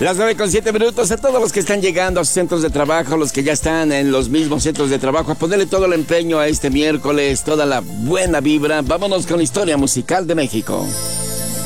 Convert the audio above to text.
Las 9:07 a todos los que están llegando a sus centros de trabajo, los que ya están en los mismos centros de trabajo, a ponerle todo el empeño a este miércoles, toda la buena vibra. Vámonos con la historia musical de México.